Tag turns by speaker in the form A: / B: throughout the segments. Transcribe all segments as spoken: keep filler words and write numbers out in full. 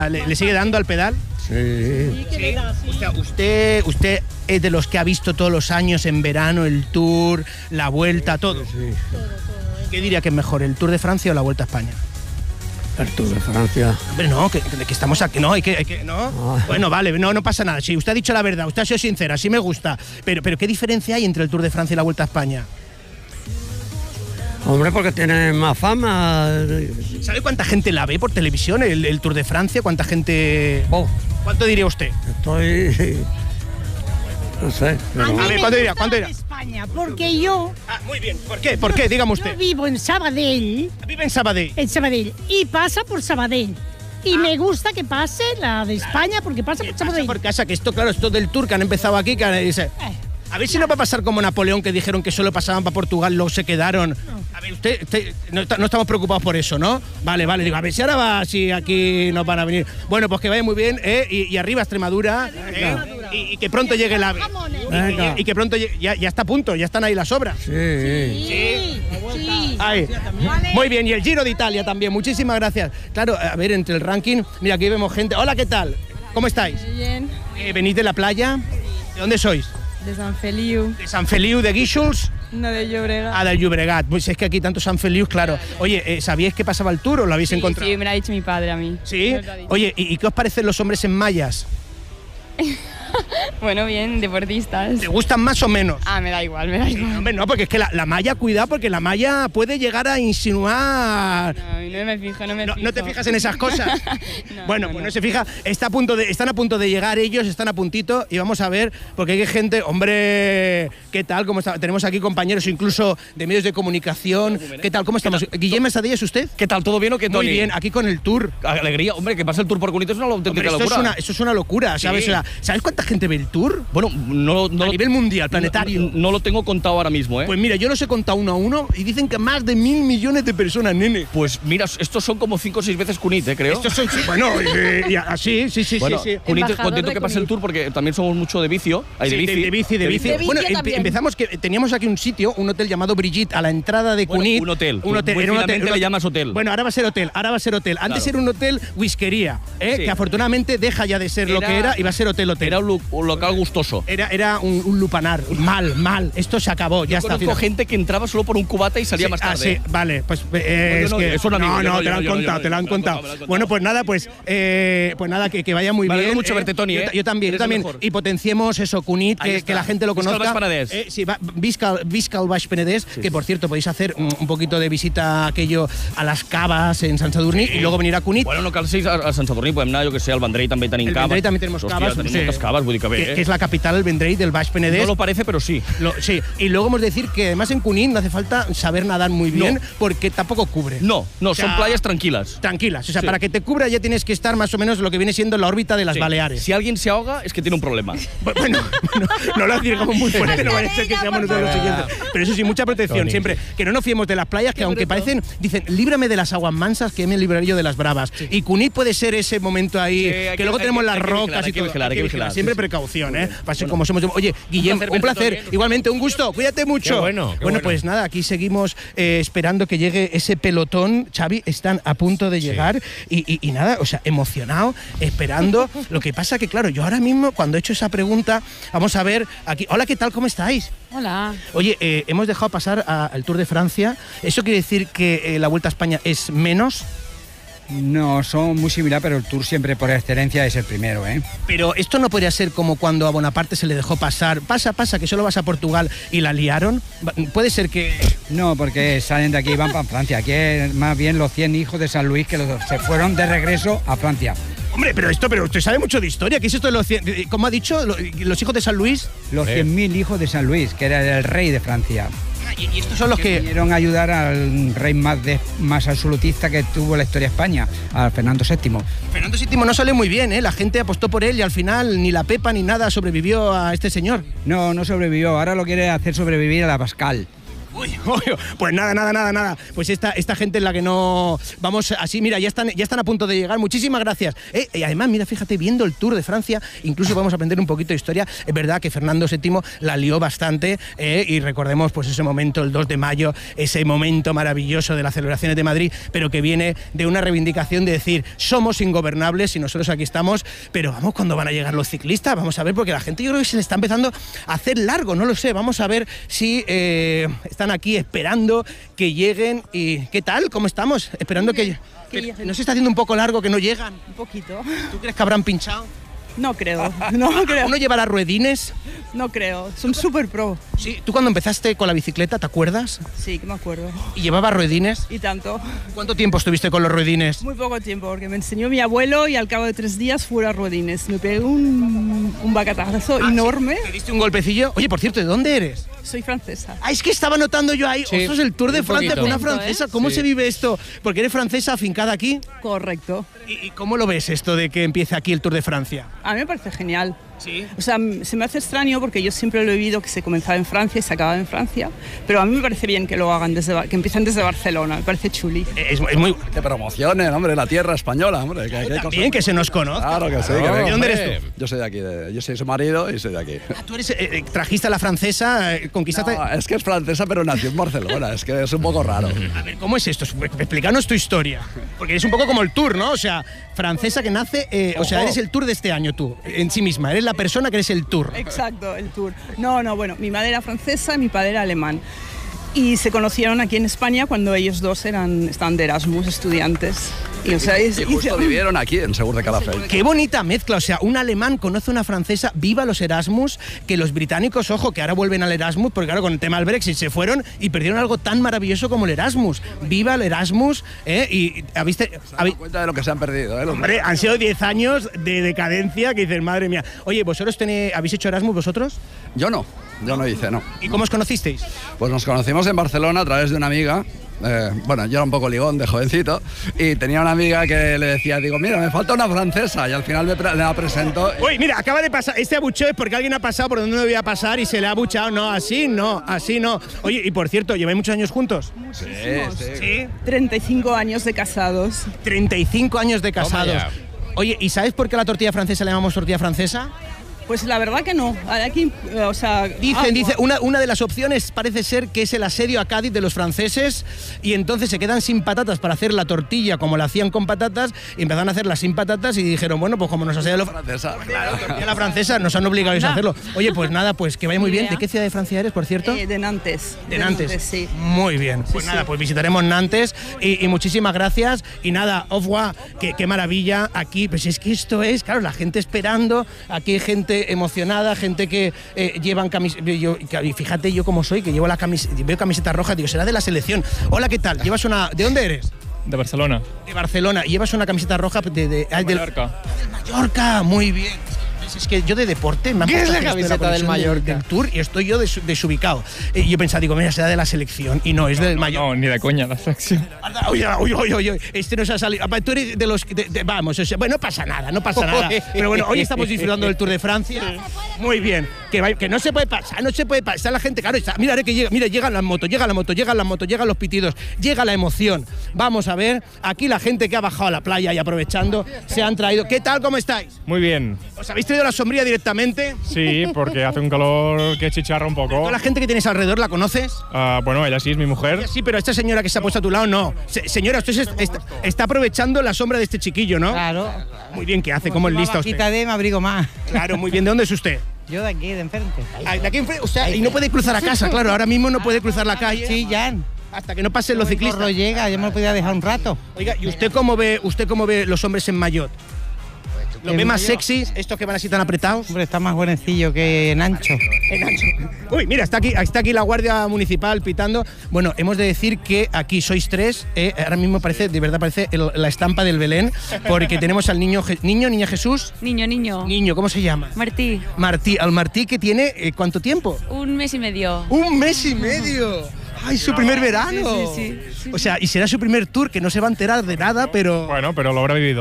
A: ¿Le, le sigue dando al pedal?
B: Sí.
A: Sí, sí. O sea, usted, usted es de los que ha visto todos los años en verano el Tour, la Vuelta, todo.
B: Sí, sí.
A: ¿Qué diría que es mejor, el Tour de Francia o la Vuelta a España?
B: El Tour de Francia.
A: Hombre, no, que, que estamos aquí, no, hay que, hay que no.
B: Ah.
A: Bueno, vale, no, no pasa nada. Si usted ha dicho la verdad, usted ha sido sincera, sí me gusta. Pero, pero ¿qué diferencia hay entre el Tour de Francia y la Vuelta a España?
B: Hombre, porque tiene más fama.
A: ¿Sabe cuánta gente la ve por televisión, el, el Tour de Francia? ¿Cuánta gente...?
B: Oh,
A: ¿Cuánto diría usted?
B: estoy... No sé. pero-
A: A ver, ¿cuánto diría? ¿Cuánto diría?
C: España, porque yo,
A: Ah, muy bien. ¿Por qué? ¿Por qué? Dígame
C: yo
A: usted.
C: vivo en Sabadell,
A: Vive en Sabadell.
C: en Sabadell, y pasa por Sabadell. Y me gusta que pase la de España porque pasa por
A: Pasa
C: Sabadell.
A: por casa, que esto, claro, esto del Tour que han empezado aquí, que dice... A ver si no va a pasar como Napoleón, que dijeron que solo pasaban para Portugal, luego se quedaron. A ver, usted, usted no, no estamos preocupados por eso, ¿no? Vale, vale, digo, a ver si ahora va, si aquí nos van a venir. Bueno, pues que vaya muy bien, ¿eh? Y, y arriba Extremadura, ¿eh? y, y que pronto llegue el AVE.
B: Venga.
A: Y, y que pronto llegue, ya, ya está a punto, ya están ahí las obras.
B: Sí.
C: Sí, sí.
A: Ahí. Muy bien, y el Giro de Italia también, muchísimas gracias. Claro, a ver, entre el ranking, mira, aquí vemos gente. Hola, ¿qué tal? ¿Cómo estáis?
D: Bien,
A: Eh, ¿Venís de la playa? ¿De dónde sois?
D: de San Feliu,
A: ¿De San Feliu de Guíxols?
D: no de Llobregat.
A: Ah, del Llobregat. Pues es que aquí tanto San Feliu, claro. Oye, eh, ¿sabíais que pasaba el Tour o lo habéis
D: Sí,
A: encontrado?
D: sí, me lo ha dicho mi padre a mí.
A: ¿Sí?
D: Me lo ha dicho.
A: Oye, ¿y, y qué os parecen los hombres en mallas?
D: Bueno, bien, deportistas.
A: ¿Te gustan más o menos?
D: Ah, me da igual, me da igual.
A: Hombre, no, porque es que la, la malla, cuidado, porque la malla puede llegar a insinuar...
D: No, no me fijo, no me
A: No,
D: fijo.
A: ¿no te fijas en esas cosas?
D: No,
A: bueno,
D: no,
A: pues no.
D: no.
A: se fija. Está a punto de, están a punto de llegar ellos, están a puntito y vamos a ver, porque hay gente, hombre, ¿qué tal? ¿Cómo está? Tenemos aquí compañeros incluso de medios de comunicación. ¿Qué tal? ¿Cómo estamos? Guillem Estadilla, ¿es usted?
E: ¿Qué tal? ¿Todo bien o qué, Tony?
A: Muy bien, aquí con el Tour.
E: Alegría, hombre, que pasa el Tour por Cunito es una
A: Hombre,
E: auténtica
A: esto, es
E: locura.
A: una, esto es una locura, ¿sabes?
E: Sí.
A: O sea, ¿sabes cuánta gente ve el Tour?
E: Bueno, no, no
A: A
E: lo-
A: nivel mundial, planetario.
E: No, no lo tengo contado ahora mismo, ¿eh?
A: Pues mira, yo los he contado uno a uno y dicen que más de mil millones de personas, nene.
E: Pues mira, estos son como cinco o seis veces Cunit, ¿eh? Creo.
A: Estos son, bueno, eh, y así, sí, sí,
E: bueno,
A: sí, sí.
E: Cunit,
D: Embajador
E: contento
D: de
E: que pase el
D: Cunit.
E: Tour porque también somos mucho de vicio. Hay
A: Sí,
E: de bici.
A: de, bici, de bici.
D: De bici
A: Bueno, em-
D: también.
A: empezamos que teníamos aquí un sitio, un hotel llamado Brigitte, a la entrada de
E: Bueno,
A: Cunit.
E: un hotel.
A: Un hotel.
E: Muy
A: era un
E: finamente
A: hotel,
E: le llamas hotel.
A: Bueno, ahora va a ser hotel, ahora va a ser hotel. Antes
E: Claro.
A: era un hotel whiskería, ¿eh?
E: Sí.
A: Que afortunadamente deja ya de ser lo que era y va a ser hotel hotel.
E: Era un, lu- un local gustoso.
A: Era, era un, un lupanar. Mal, mal. Esto se acabó, ya
E: Yo
A: está.
E: conozco
A: final.
E: gente que entraba solo por un cubata y salía
A: Sí,
E: más
A: ah,
E: tarde.
A: sí, vale, pues eh, es
E: no,
A: que
E: eso no, amigo,
A: no,
E: yo
A: no,
E: no,
A: te
E: yo
A: lo
E: no,
A: han
E: yo no,
A: contado,
E: yo
A: te lo
E: no,
A: han
E: me lo han
A: contado.
E: contado, me lo han contado.
A: Bueno, pues nada, pues eh, pues nada, que, que vaya muy
E: Me
A: bien.
E: alegro mucho verte, Tony,
A: Yo,
E: ¿eh?
A: yo también, yo
E: Eres el
A: también.
E: mejor.
A: Y potenciemos eso, Cunit,
E: Ahí
A: que,
E: está.
A: que la gente lo
E: Visca el
A: conozca.
E: Baix Penedès.
A: Eh, sí, va, Visca, Visca el Baix Penedès, que por cierto podéis hacer un, un poquito de visita aquello a las cavas en Sant Sadurní y luego venir a Cunit.
E: Bueno, no cal ser a, a Sant Sadurní, podem anar, jo que sé, al Vendrell també tenim
A: El
E: caves.
A: Vendrell también tenemos
E: Hòstia,
A: cavas.
E: tenim
A: sí,
E: moltes caves, vull dir que bé,
A: que,
E: eh?
A: que es la capital, el Vendrell del Baix Penedès.
E: No lo parece, pero sí.
A: Lo- sí, y luego hemos de decir que además en Cunit no hace falta saber nadar muy bien
E: No.
A: porque tampoco cubre.
E: No, no,
A: O sea,
E: son playas tranquilas.
A: Tranquilas, o sea,
E: Sí.
A: para que te cubra ya tienes que estar más o menos lo que viene siendo la órbita de las
E: Sí.
A: Baleares.
E: Si alguien se ahoga, es que tiene un problema.
A: Bueno, no, no lo digamos muy fuerte, no vaya a ser que seamos nosotros los siguientes. Pero eso sí, mucha protección
B: Tony.
A: siempre. Que no nos fiemos de las playas, que aunque parecen, dicen, líbrame de las aguas mansas, que me libraré yo de las bravas. Y Cunit puede ser ese momento ahí,
E: Sí,
A: que,
E: hay que-
A: luego
E: hay
A: tenemos
E: que-
A: las
E: hay que
A: rocas
E: vigilar,
A: y
E: hay que
A: todo.
E: vigilar, hay que vigilar,
A: Siempre
E: sí, sí.
A: precaución, ¿eh? Para ser
E: Bueno.
A: como somos. Oye, Guillem,
E: placer
A: un
E: verte
A: placer.
E: también.
A: Igualmente, un gusto. Cuídate mucho.
B: Qué bueno, qué
A: bueno,
B: bueno.
A: pues nada, aquí seguimos eh, esperando que llegue ese pelotón. Xavi, están a punto de llegar y, y- y nada, o sea, emocionado, esperando. Lo que pasa que, claro, yo ahora mismo, cuando he hecho esa pregunta, vamos a ver aquí. Hola, ¿qué tal? ¿Cómo estáis?
D: Hola.
A: Oye, eh, hemos dejado pasar a- al Tour de Francia. ¿Eso quiere decir que eh, la Vuelta a España es menos?
F: No, son muy similares, pero el Tour siempre por excelencia es el primero, ¿eh?
A: Pero esto no podría ser como cuando a Bonaparte se le dejó pasar. Pasa, pasa, que solo vas a Portugal y la liaron. Va- Puede ser que...
F: No, porque salen de aquí y van para Francia. Aquí es más bien los cien hijos de San Luis que los, se fueron de regreso a Francia.
A: Hombre, pero esto, pero usted sabe mucho de historia. ¿Qué es esto de los... cien- de- ¿Cómo ha dicho? Lo- ¿Los hijos de San Luis?
F: Los cien mil hijos de San Luis, que era el rey de Francia.
A: Ah, Y, y estos son los
F: Que
A: que...
F: vinieron a ayudar al rey más, de- más absolutista que tuvo la historia de España, a Fernando séptimo.
A: Fernando séptimo no sale muy bien, ¿eh? La gente apostó por él y al final ni la Pepa ni nada sobrevivió a este señor.
F: No, no sobrevivió. Ahora lo quiere hacer sobrevivir a la Pascal.
A: Uy, uy, pues nada, nada, nada, nada. Pues esta, esta gente en la que no... Vamos así, mira, ya están, ya están a punto de llegar. Muchísimas gracias. Eh, y además, mira, fíjate, viendo el Tour de Francia, incluso vamos a aprender un poquito de historia. Es verdad que Fernando séptimo la lió bastante eh, y recordemos pues ese momento, el dos de mayo, ese momento maravilloso de las celebraciones de Madrid, pero que viene de una reivindicación de decir, somos ingobernables y nosotros aquí estamos, pero vamos, ¿cuándo van a llegar los ciclistas? Vamos a ver, porque la gente yo creo que se le está empezando a hacer largo, no lo sé. Vamos a ver si... Eh, están aquí esperando que lleguen y ¿qué tal? ¿Cómo estamos? Esperando que, que ¿no se está haciendo un poco largo que no llegan?
G: Un poquito.
A: ¿Tú crees que habrán pinchado?
G: No creo, no creo.
A: ¿Uno llevará ruedines?
G: No creo, son súper pro.
A: Sí, ¿tú cuando empezaste con la bicicleta, te acuerdas?
G: Sí, que me acuerdo.
A: ¿Y llevabas ruedines?
G: Y tanto.
A: ¿Cuánto tiempo estuviste con los ruedines?
G: Muy poco tiempo, porque me enseñó mi abuelo y al cabo de tres días fuera ruedines. Me pegué un, un bacatazo
A: Ah,
G: enorme.
A: ¿sí? ¿Te diste un golpecillo? Oye, por cierto, ¿de dónde eres?
G: Soy francesa.
A: Ah, es que estaba notando yo ahí,
H: Sí,
A: ostras, el Tour de
H: un
A: Francia
H: poquito.
A: con una francesa. ¿Cómo
H: Sí.
A: se vive esto? Porque eres francesa afincada aquí.
G: Correcto.
A: ¿Y, y cómo lo ves esto de que empiece aquí el Tour de Francia?
G: A mí me parece genial.
A: Sí.
G: O sea, m- se me hace extraño porque yo siempre lo he vivido que se comenzaba en Francia y se acababa en Francia, pero a mí me parece bien que lo hagan desde, Ba- que empiecen desde Barcelona, me parece chuli.
A: Es, es muy...
I: Que promocionen, hombre, la tierra española, hombre. Que, que hay
A: También
I: cosas-
A: que se nos conozca.
I: Claro que sí. que
A: ¿De
I: venga.
A: dónde eres tú?
I: Yo soy de aquí, de- yo soy su marido y soy de aquí.
A: Ah, Tú eres, eh, eh, trajiste a la francesa, eh, conquistaste...
I: No, es que es francesa, pero nació en Barcelona. Es que es un poco raro.
A: A ver, ¿cómo es esto? Explícanos tu historia. Porque es un poco como el Tour, ¿no? O sea, francesa que nace... eh, o sea,
I: Ojo.
A: eres el Tour de este año tú, en sí misma. Eres la persona que eres el Tour.
G: Exacto, el tour. No, no, bueno, mi madre era francesa y mi padre era alemán. Y se conocieron aquí en España cuando ellos dos eran, estaban de Erasmus, estudiantes. Y, o sea, es-
I: Y justo vivieron aquí en Segur de Calafell.
A: Qué bonita mezcla, o sea, un alemán conoce a una francesa, viva los Erasmus, que los británicos, ojo, que ahora vuelven al Erasmus, porque claro, con el tema del Brexit se fueron y perdieron algo tan maravilloso como el Erasmus. Viva el Erasmus, ¿eh? Y habiste...
I: Se han dado cuenta de lo que se han perdido, ¿eh? Los-
A: Hombre, han sido diez años de decadencia que dices, madre mía. Oye, ¿vosotros tenéis, habéis hecho Erasmus vosotros?
I: Yo no, yo no hice, no.
A: ¿Y cómo os conocisteis?
I: Pues nos conocimos en Barcelona a través de una amiga. Eh, bueno, yo era un poco ligón de jovencito y tenía una amiga que le decía, digo, mira, me falta una francesa y al final me, pre- me la presentó.
A: Uy, mira, acaba de pasar, este abucheo es porque alguien ha pasado por donde no debía pasar y se le ha abucheado. No, así no, así no. Oye, y por cierto, ¿lleváis muchos años juntos?
I: Sí, sí.
A: Sí.
G: treinta y cinco años de casados.
A: treinta y cinco años de casados.
H: ya.
A: Oye, ¿y sabes por qué a la tortilla francesa le llamamos tortilla francesa?
G: Pues la verdad que no. Aquí, eh, o sea,
A: Dicen,
G: agua.
A: dice, una, una de las opciones parece ser que es el asedio a Cádiz de los franceses y entonces se quedan sin patatas para hacer la tortilla como la hacían con patatas y empezaron a hacerla sin patatas y dijeron, bueno, pues como nos asedian los
I: Francesa.
A: Claro, tortilla a la francesa, nos han obligado ellos a hacerlo. Oye, pues nada, pues que vaya muy bien. ¿De qué ciudad de Francia eres, por cierto?
G: Eh, de Nantes.
A: De Nantes.
G: sí.
A: Muy bien. Pues nada, pues visitaremos Nantes y, y muchísimas gracias. Y nada, au revoir, qué, qué maravilla aquí. Pues es que esto es, claro, la gente esperando, aquí hay gente emocionada, gente que eh, llevan camisetas. Y fíjate yo cómo soy, que llevo la camiseta, veo camiseta roja, digo, será de la selección. Hola, ¿qué tal? ¿Llevas una. ¿De dónde eres?
J: De Barcelona.
A: De Barcelona. ¿Llevas una camiseta roja de, de, ah, del-
J: Mallorca.
A: del Mallorca? Muy bien. Es que yo de deporte me han
H: ¿Qué
A: puesto
H: es la
A: esto de
H: camiseta del
A: conexión
H: Mallorca?
A: Del Tour y estoy yo des- desubicado. Y yo pensaba, digo, mira, será de la selección y no, es del Mallorca.
J: No, ni de coña la sección.
A: Anda, Oye, oye, oye, oye, este nos ha salido. Ah, Tú eres de los. de- de- vamos, o sea, bueno, no pasa nada, no pasa nada. Pero bueno, hoy estamos disfrutando del Tour de Francia. Muy bien. Que, va- que no se puede pasar, no se puede pasar. Está la gente, claro, está. Mira, que llega, mira, llegan las motos, llega la moto, llegan las motos, llegan los pitidos, llega la emoción. Vamos a ver, aquí la gente que ha bajado a la playa y aprovechando se han traído. ¿Qué tal? ¿Cómo estáis?
J: Muy bien.
A: ¿Os habéis traído la sombrilla directamente?
J: Sí, porque hace un calor que chicharra un poco.
A: ¿Toda la gente que tienes alrededor la conoces?
J: Ah, bueno, ella sí es mi mujer.
A: Sí, pero esta señora que se ha puesto a tu lado, no. Se- señora, usted se- está, está aprovechando la sombra de este chiquillo, ¿no?
K: Claro.
A: Muy bien, ¿qué hace? ¿Cómo es lista usted?
K: Quita de me abrigo más.
A: Claro, muy bien. ¿De dónde es usted?
K: Yo de aquí, de enfrente.
A: Ah, de aquí enfrente. O sea, y no puede cruzar a casa, claro. Ahora mismo no puede cruzar la calle.
K: Sí, ya.
A: Hasta que no pasen los
K: El corro
A: ciclistas.
K: llega, yo me lo podía dejar un rato.
A: Oiga, ¿y usted cómo ve, usted cómo ve los hombres en maillot? ¿Los
K: ¿En
A: ve más
K: maillot?
A: sexys, estos que van así tan apretados?
K: Hombre, está más buenecillo que en ancho.
A: En ancho. Uy, mira, está aquí, está aquí la Guardia Municipal pitando. Bueno, hemos de decir que aquí sois tres. eh, ahora mismo parece, de verdad parece el- la estampa del Belén, porque tenemos al niño, Je- niño, niña Jesús.
D: Niño, niño.
A: Niño, ¿cómo se llama?
D: Martí,
A: Martí, al Martí que tiene, eh, ¿cuánto tiempo?
D: un mes y medio.
A: ¡Un mes y medio! ¡Ay, su primer verano!
D: Sí, sí, sí, sí,
A: O sea, y será su primer tour, que no se va a enterar de nada, pero...
J: Bueno, pero lo habrá vivido.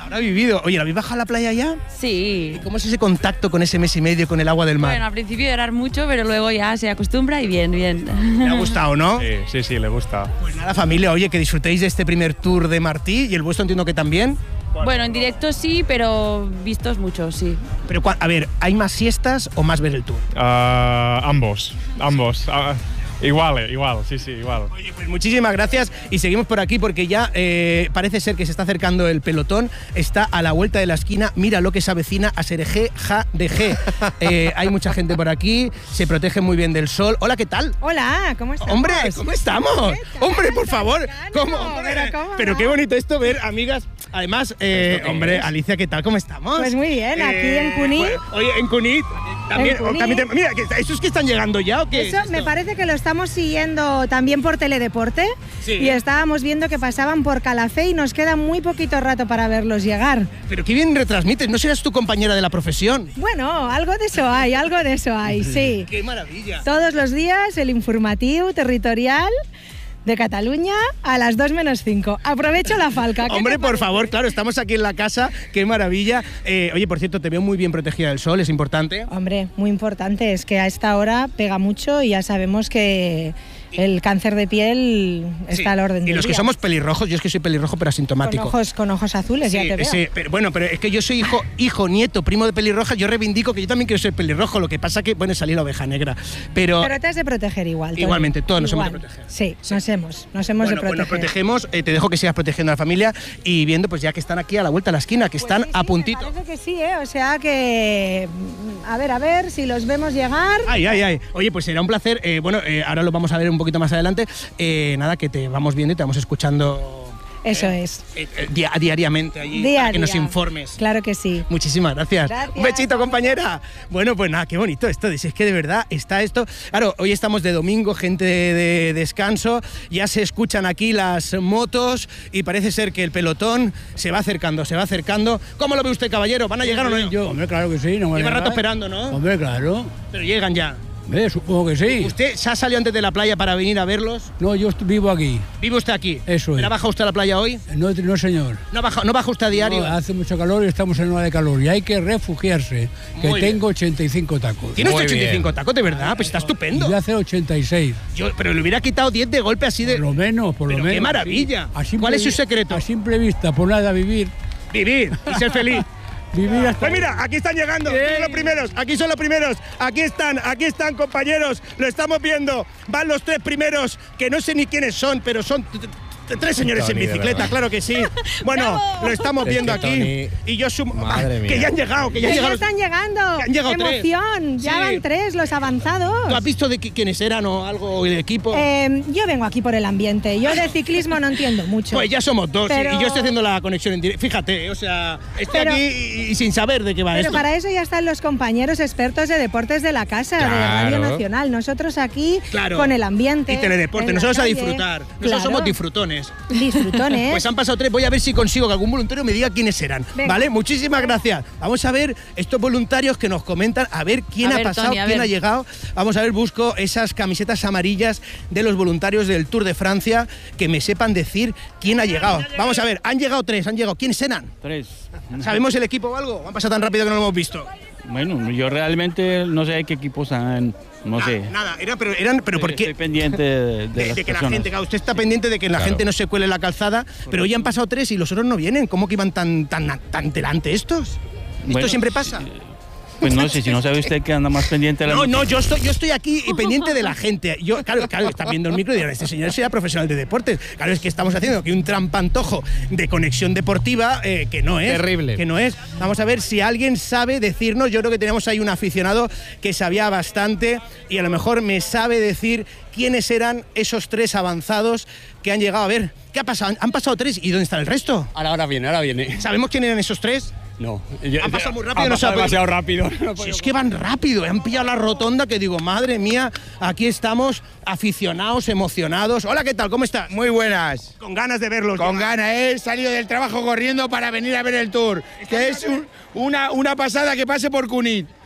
A: Ahora ha vivido. Oye, ¿la habéis bajado a la playa ya?
H: Sí.
A: ¿Y cómo es ese contacto con ese mes y medio con el agua del mar?
H: Bueno, al principio llorar mucho, pero luego ya se acostumbra y bien, bien.
A: ¿Le ha gustado, no?
J: Sí, sí, sí, le gusta.
A: Pues nada, familia, oye, que disfrutéis de este primer tour de Martí y el vuestro entiendo que también.
H: Bueno, en directo sí, pero vistos muchos, sí.
A: Pero, cua- a ver, ¿hay más siestas o más ver el tour?
J: Ah, ambos, ambos. Ah, igual, igual, sí, sí, igual.
A: Oye, pues muchísimas gracias y seguimos por aquí porque ya eh, parece ser que se está acercando el pelotón, está a la vuelta de la esquina, mira lo que se avecina a Serejé, ja de G. Eh, hay mucha gente por aquí, se protege muy bien del sol. Hola, ¿qué tal?
L: Hola, ¿cómo estamos?
A: Hombre, ¿cómo estamos? Hombre, por favor. ¿Cómo? Hombre,
L: Pero, ¿cómo
A: pero
L: no?
A: qué bonito esto ver, amigas. Además, eh, hombre, Alicia, ¿qué tal? ¿Cómo estamos?
L: Pues muy bien, aquí en Cunit.
A: pues, oye, en Cunit. También,
L: En Cunit.
A: también te- mira, que- ¿esos que están llegando ya o qué?
L: Eso
A: es
L: me
A: esto?
L: parece que lo estamos siguiendo también por Teledeporte.
A: Sí.
L: Y estábamos viendo que pasaban por Calafé y nos queda muy poquito rato para verlos llegar.
A: Pero qué bien retransmites, ¿no serás tu compañera de la profesión?
L: Bueno, algo de eso hay, algo de eso hay, sí.
A: ¡Qué maravilla!
L: Todos los días el informativo territorial de Cataluña a las dos menos cinco. Aprovecho la falca. ¿qué
A: Hombre,
L: te
A: por
L: parece?
A: favor, claro, estamos aquí en la casa, qué maravilla. Eh, oye, por cierto, te veo muy bien protegida del sol, es importante.
L: Hombre, muy importante, es que a esta hora pega mucho y ya sabemos que el cáncer de piel está
A: Sí.
L: al orden del
A: Y los que
L: día.
A: somos pelirrojos, yo es que soy pelirrojo pero
L: con
A: asintomático.
L: ojos, con ojos azules, ya
A: Sí,
L: te veo.
A: sí, pero, bueno, pero es que yo soy hijo, hijo, nieto, primo de pelirroja, yo reivindico que yo también quiero ser pelirrojo, lo que pasa que, bueno, salí la oveja negra. Pero,
L: Pero te has de proteger igual. Tony.
A: Igualmente, todos nos hemos
L: Igual.
A: de proteger.
L: Sí, nos hemos, nos hemos
A: bueno,
L: de
A: pues nos
L: proteger.
A: protegemos, eh, te dejo que sigas protegiendo a la familia y viendo pues ya que están aquí a la vuelta de la esquina, que están
L: Pues sí,
A: a
L: sí,
A: puntito.
L: Me parece que sí, ¿eh? O sea que. mm, A ver, a ver si los vemos llegar.
A: Ay, ay, ay. Oye, pues será un placer. eh, bueno, eh, ahora lo vamos a ver un poquito más adelante. Eh, nada, que te vamos viendo y te vamos escuchando
L: Eso es.
A: eh, eh, dia- diariamente allí
L: Día
A: para
L: a
A: que nos
L: día.
A: informes.
L: Claro que sí.
A: Muchísimas gracias.
L: Gracias.
A: Un besito, compañera. Bueno, pues nada, qué bonito esto. Si es que de verdad está esto. Claro, hoy estamos de domingo, gente de, de descanso. Ya se escuchan aquí las motos y parece ser que el pelotón se va acercando, se va acercando. ¿Cómo lo ve usted, caballero? ¿Van a llegar o no?
B: Yo, hombre, claro que sí. No me
A: Lleva
B: voy a
A: rato
B: negar.
A: esperando, ¿no?
B: Hombre, claro.
A: Pero llegan ya.
B: Eh, supongo que sí.
A: ¿Usted se ha salido antes de la playa para venir a verlos?
B: No, yo est- vivo aquí.
A: ¿Vive usted aquí?
B: Eso es.
A: ¿Pero ha bajado usted a la playa hoy?
B: No, no señor.
A: ¿No baja, no baja usted a diario?
B: No, hace mucho calor y estamos en hora de calor y hay que refugiarse, que
A: Muy bien.
B: tengo ochenta y cinco tacos.
A: ¿Tiene usted ochenta y cinco tacos, de verdad? Pues está estupendo.
B: Y yo hace ochenta y seis.
A: Yo, pero le hubiera quitado diez de golpe así de...
B: Por lo menos, por lo
A: Pero
B: menos.
A: qué maravilla.
B: sí. A simple
A: ¿Cuál es su
B: vi-
A: secreto?
B: A simple vista, por nada, vivir.
A: Vivir y ser feliz.
B: Vivir hasta...
A: Pues mira, aquí están llegando, aquí son los primeros, aquí son los primeros, aquí están, aquí están, compañeros, lo estamos viendo, van los tres primeros, que no sé ni quiénes son, pero son t- t- tres señores
M: Tony,
A: en
M: de
A: bicicleta,
M: verdad.
A: claro que sí. Bueno, lo estamos
M: Es
A: viendo
M: que
A: aquí
M: Tony,
A: y yo sumo...
M: madre
A: que
M: mía.
A: ya han llegado, que ya han
L: Que ya
A: llegado.
L: están llegando.
A: han llegado tres.
L: Emoción. Ya
A: Sí.
L: van tres los avanzados.
A: ¿Tú has visto de qui- quiénes eran o algo del equipo?
L: Eh, yo vengo aquí por el ambiente. Yo de ciclismo no entiendo mucho.
A: Pues ya somos dos,
L: Pero-
A: y yo estoy haciendo la conexión en directo. Fíjate, o sea, estoy
L: Pero-
A: aquí y, y sin saber de qué va
L: Pero
A: esto.
L: para eso ya están los compañeros expertos de deportes de la casa, de Radio
A: Claro.
L: Nacional. Nosotros aquí
A: Claro.
L: con el ambiente.
A: Y teledeporte,
L: en la
A: nosotros a
L: calle.
A: disfrutar. Nosotros
L: Claro.
A: somos disfrutones.
L: Disfrutones.
A: Pues han pasado tres, voy a ver si consigo que algún voluntario me diga quiénes eran.
L: Venga.
A: ¿Vale? Muchísimas gracias. Vamos a ver estos voluntarios que nos comentan, a ver quién
H: A
A: ha
H: ver,
A: pasado,
H: Tony, a
A: quién
H: ver.
A: ha llegado. Vamos a ver, busco esas camisetas amarillas de los voluntarios del Tour de Francia que me sepan decir quién ha llegado. Vamos a ver, han llegado tres, han llegado. ¿Quiénes eran?
E: Tres.
A: ¿Sabemos el equipo o algo? ¿Han pasado tan rápido que no lo hemos visto?
E: Bueno, yo realmente no sé qué equipos han, no sé.
A: Nada, era, pero, eran, pero ¿por
E: Estoy
A: qué?
E: pendiente de, de
A: De,
E: las
A: de que la
E: personas.
A: gente, claro, usted está pendiente de que la
E: Claro.
A: gente no se cuele en la calzada, pero hoy han pasado tres y los otros no vienen. ¿Cómo que iban tan, tan, tan delante estos? ¿Esto
E: Bueno,
A: siempre pasa?
E: Pues no sé, si no sabe usted que anda más pendiente de la
A: No, no,
E: noticia.
A: yo estoy, yo estoy aquí y pendiente de la gente. Yo, claro, claro, está viendo el micro y dirán, este señor será profesional de deportes. Claro, es que estamos haciendo aquí un trampantojo de conexión deportiva eh, que no es.
M: Terrible.
A: Que no es. Vamos a ver si alguien sabe decirnos. Yo creo que tenemos ahí un aficionado que sabía bastante y a lo mejor me sabe decir quiénes eran esos tres avanzados que han llegado. A ver, ¿qué ha pasado? Han- Han pasado tres y ¿dónde está el resto?
N: Ahora, ahora viene, ahora viene.
A: ¿Sabemos quién eran esos tres?
N: No.
A: Han pasado muy rápido,
N: Ha
A: no se
N: pasado
A: ha podido-
N: demasiado rápido.
A: Si es que van rápido, han pillado la rotonda que digo, madre mía, aquí estamos aficionados, emocionados. Hola, ¿qué tal? ¿Cómo estás?
O: Muy buenas.
A: Con ganas de verlos.
O: Con ganas, he salido del trabajo corriendo para venir a ver el Tour, que es un- una, una pasada que pase por Cunit.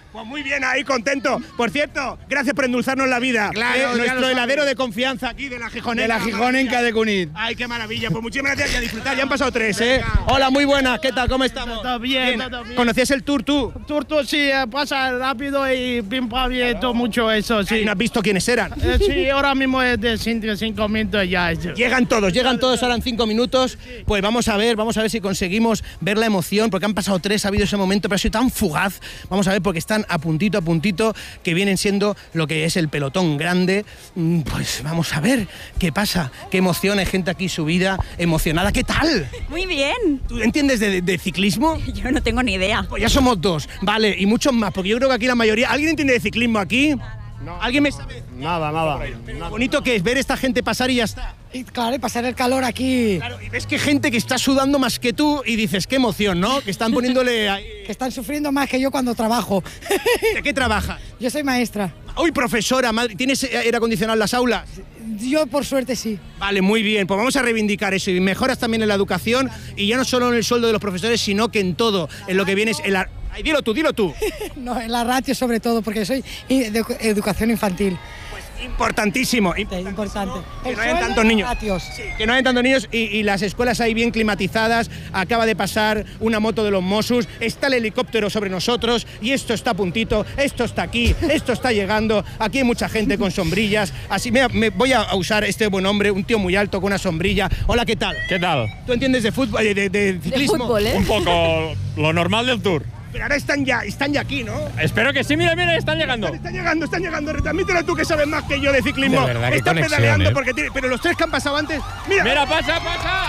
A: Pues muy bien, ahí contento. Por cierto, gracias por endulzarnos la vida.
O: Claro,
A: Eh,
O: ya lo
A: nuestro
O: sabes.
A: heladero de confianza aquí de la Gijonenca.
O: De la Gijonenca de Cunit.
A: Ay, qué maravilla. Pues muchísimas gracias y a disfrutar. Ya han pasado tres, ¿eh? Hola, muy buenas. ¿Qué tal? ¿Cómo estamos?
M: Todo bien, todo bien.
A: ¿Conocías el tour tú?
M: Tour, tour, sí, eh, pasa rápido y pim pam y todo mucho eso, sí.
A: ¿Y no has visto quiénes eran?
M: Eh, sí, ahora mismo es de cinco, cinco minutos ya. Eso.
A: Llegan todos, llegan todos ahora en cinco minutos. Pues vamos a ver, vamos a ver si conseguimos ver la emoción, porque han pasado tres, ha habido ese momento, pero ha sido tan fugaz. Vamos a ver, porque están a puntito, a puntito, que vienen siendo lo que es el pelotón grande. Mm, Pues vamos a ver qué pasa, qué emoción, hay gente aquí subida, emocionada. ¿Qué tal?
N: Muy bien.
A: ¿Tú entiendes de, de ciclismo?
N: Yo no tengo ni idea.
A: Pues ya somos dos, vale, y muchos más, porque yo creo que aquí la mayoría... ¿Alguien entiende de ciclismo aquí? No. ¿Alguien me sabe?
M: Nada, nada.
A: Lo bonito que es ver esta gente pasar y ya está.
P: Y claro, y pasar el calor aquí.
A: Claro, y ves que gente que está sudando más que tú y dices, qué emoción, ¿no? Que están poniéndole... ahí-
P: Que están sufriendo más que yo cuando trabajo.
A: ¿De qué trabajas?
P: Yo soy maestra.
A: Uy, profesora, madre, ¿tienes aire acondicionado en las aulas?
P: Yo por suerte sí.
A: Vale, muy bien, pues vamos a reivindicar eso y mejoras también en la educación y ya no solo en el sueldo de los profesores, sino que en todo, en lo que viene es el... ar- Ay, dilo tú, dilo tú.
P: No, en la ratio sobre todo, porque soy de educación infantil.
A: Importantísimo.
P: Importante.
A: Que
P: El
A: no hayan
P: sueldo
A: tantos
P: y
A: niños.
P: ratios.
A: Que no hayan tantos niños y, y las escuelas ahí bien climatizadas. Acaba de pasar una moto de los Mossos, está el helicóptero sobre nosotros y esto está a puntito, esto está aquí, esto está llegando. Aquí hay mucha gente con sombrillas. Así me, me voy a usar este buen hombre, un tío muy alto con una sombrilla. Hola, ¿qué tal?
J: ¿Qué tal?
A: ¿Tú entiendes de fútbol, de, de- de ciclismo?
J: Un poco lo normal del tour.
A: Pero ahora están ya, están ya aquí, ¿no?
J: Espero que sí, mira, mira, están llegando.
A: Están llegando, están llegando. Retransmítelo tú que sabes más que yo de ciclismo.
J: De verdad, qué
A: Están
J: conexión,
A: pedaleando
J: ¿eh?
A: porque tiene, pero los tres que han pasado antes. Mira,
J: Mira, pasa, pasa.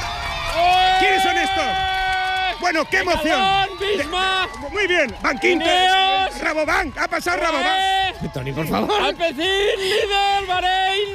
A: ¿quiénes son estos? Bueno, qué emoción.
J: Decathlon, Visma.
A: De- Muy bien, Van Quintes,
J: Ineos.
A: Rabobank, ha pasado Rabobank.
J: Tony, por favor. Alpecin, líder, Bahrein,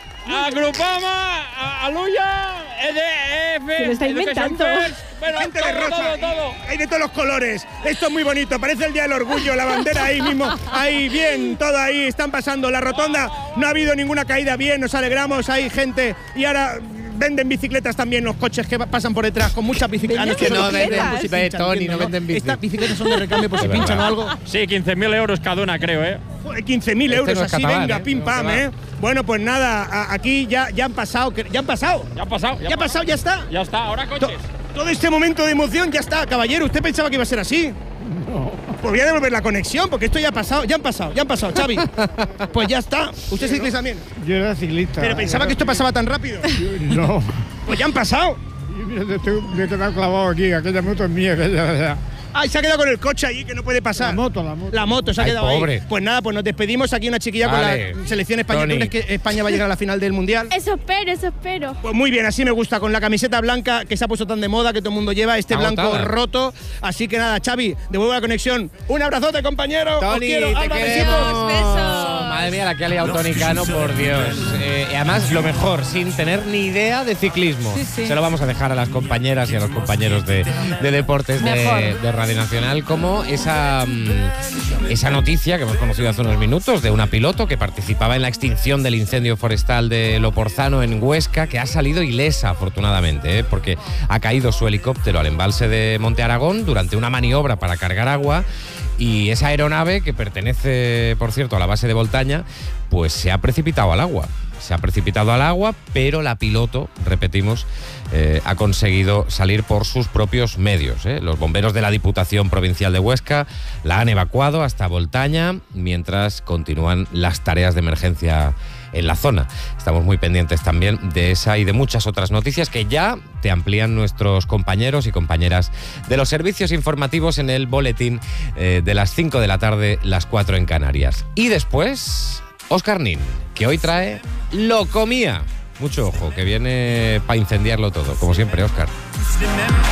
J: a Grupama, a Aluya, E D F.
N: Se lo está
J: Education
N: inventando.
J: First. Bueno,
A: Gente
J: todo,
A: de rosa.
J: todo, todo.
A: Hay de todos los colores. Esto es muy bonito. Parece el Día del Orgullo. La bandera ahí mismo. Ahí, bien, todo ahí. Están pasando. La rotonda. No ha habido ninguna caída. Bien, nos alegramos. Hay gente. Y ahora venden bicicletas también los coches que pasan por detrás con muchas bicicletas.
N: ¿Venden
A: Ah, no,
N: bicicletas?
A: no venden, pues si
N: Ve,
A: pinchan,
Q: Tony,
A: entiendo,
Q: no venden bici.
A: Estas bicicletas son de recambio por si
Q: De
A: pinchan o
Q: verdad.
A: algo.
J: Sí, quince mil euros cada una, creo, ¿eh?
A: Joder, quince mil
Q: Este
A: euros
Q: no es
A: así,
Q: catalán,
A: venga,
Q: ¿eh?
A: pim
Q: No
A: pam,
Q: se va.
A: ¿eh? Bueno, pues nada, a- aquí ya, ya han pasado. ¿Ya han pasado?
J: Ya ha pasado.
A: ¿Ya ha pasado? ¿Ya está?
J: Ya está, ahora
A: To-
J: coches.
A: Todo este momento de emoción ya está, caballero. ¿Usted pensaba que iba a ser así? No. Pues voy a devolver la conexión, porque esto ya ha pasado, ya han pasado, ya han pasado, Xavi. Pues ya está. ¿Usted es ciclista también?
B: Yo era ciclista.
A: Pero pensaba que esto pasaba tan rápido.
B: No.
A: Pues ya han pasado.
B: Yo, mira, te- te- me he quedado clavado aquí. Aquella moto es mía. Aquella,
A: Ay, se ha quedado con el coche ahí que no puede pasar.
B: La moto, la moto.
A: La moto se ha
Q: Ay,
A: quedado
Q: pobre.
A: ahí. Pues nada, pues nos despedimos. Aquí una chiquilla
Q: Vale.
A: con la selección española. ¿Tú
Q: Tony.
A: crees que España va a llegar a la final del Mundial?
D: Eso espero, eso espero.
A: Pues muy bien, así me gusta, con la camiseta blanca que se ha puesto tan de moda, que todo el mundo lleva, este
Q: Está
A: blanco
Q: agotada.
A: roto. Así que nada, Xavi, devuelvo la conexión. Un abrazote, compañero. Os
Q: Tony,
A: quiero.
Q: te
A: Alba,
Q: queremos.
N: besos.
Q: Madre mía, la que ha liado Tony Cano, por Dios. Eh, y además, lo mejor, sin tener ni idea de ciclismo.
N: Sí, sí.
Q: Se lo vamos a dejar a las compañeras y a los compañeros de, de deportes de,
N: Mejor.
Q: de Radio Nacional, como esa, mm, esa noticia que hemos conocido hace unos minutos de una piloto que participaba en la extinción del incendio forestal de Loporzano en Huesca, que ha salido ilesa, afortunadamente, ¿eh? porque ha caído su helicóptero al embalse de Monte Aragón durante una maniobra para cargar agua. Y esa aeronave, que pertenece, por cierto, a la base de Voltaña, pues se ha precipitado al agua. Se ha precipitado al agua, pero la piloto, repetimos, eh, ha conseguido salir por sus propios medios, ¿eh? Los bomberos de la Diputación Provincial de Huesca la han evacuado hasta Voltaña, mientras continúan las tareas de emergencia en la zona. Estamos muy pendientes también de esa y de muchas otras noticias que ya te amplían nuestros compañeros y compañeras de los servicios informativos en el boletín eh, de las cinco de la tarde, las cuatro en Canarias. Y después, Óscar Nin, que hoy trae Locomía. Mucho ojo, que viene para incendiarlo todo, como siempre, Óscar.